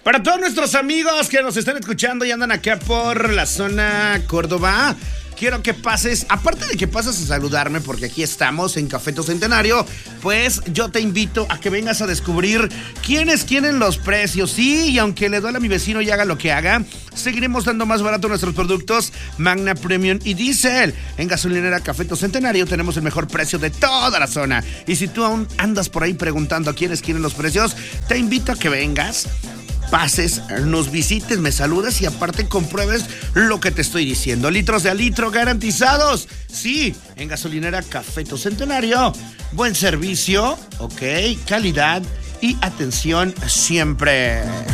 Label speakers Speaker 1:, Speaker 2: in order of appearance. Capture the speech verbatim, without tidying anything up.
Speaker 1: Para todos nuestros amigos que nos están escuchando y andan acá por la zona Córdoba, quiero que pases, aparte de que pases a saludarme, porque aquí estamos en Cafeto Centenario, pues yo te invito a que vengas a descubrir quiénes quieren los precios. Sí, y aunque le duele a mi vecino y haga lo que haga, seguiremos dando más barato nuestros productos Magna Premium y Diesel. En gasolinera Cafeto Centenario tenemos el mejor precio de toda la zona. Y si tú aún andas por ahí preguntando a quiénes quieren los precios, te invito a que vengas, pases, nos visites, me saludes y aparte compruebes lo que te estoy diciendo. Litros de a litro garantizados. Sí, en gasolinera Cafeto Centenario. Buen servicio, ok, calidad y atención siempre.